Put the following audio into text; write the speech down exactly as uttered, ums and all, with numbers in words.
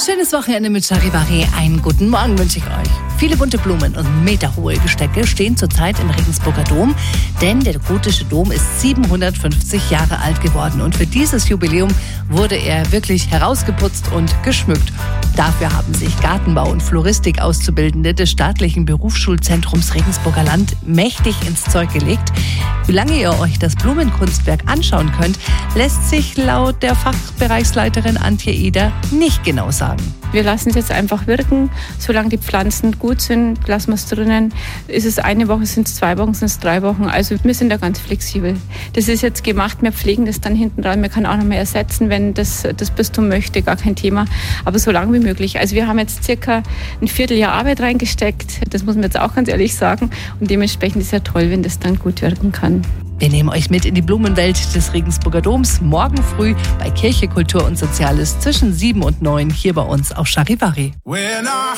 schönes Wochenende mit Charivari. Einen guten Morgen wünsche ich euch. Viele bunte Blumen und meterhohe Gestecke stehen zurzeit im Regensburger Dom, denn der gotische Dom ist siebenhundertfünfzig Jahre alt geworden und für dieses Jubiläum wurde er wirklich herausgeputzt und geschmückt. Dafür haben sich Gartenbau- und Floristik-Auszubildende des staatlichen Berufsschulzentrums Regensburger Land mächtig ins Zeug gelegt. Wie lange ihr euch das Blumenkunstwerk anschauen könnt, lässt sich laut der Fachbereichsleiterin Antje Eder nicht genau sagen. Wir lassen es jetzt einfach wirken. Solange die Pflanzen gut sind, lassen wir es drinnen. Ist es eine Woche, sind es zwei Wochen, sind es drei Wochen. Also wir sind da ganz flexibel. Das ist jetzt gemacht, wir pflegen das dann hinten dran. Wir können auch noch mehr ersetzen, wenn das, das Bistum möchte, gar kein Thema. Aber so lange wie möglich. Also wir haben jetzt circa ein Vierteljahr Arbeit reingesteckt. Das muss man jetzt auch ganz ehrlich sagen. Und dementsprechend ist es ja toll, wenn das dann gut wirken kann. Wir nehmen euch mit in die Blumenwelt des Regensburger Doms morgen früh bei Kirche, Kultur und Soziales zwischen sieben und neun hier bei uns auf Charivari.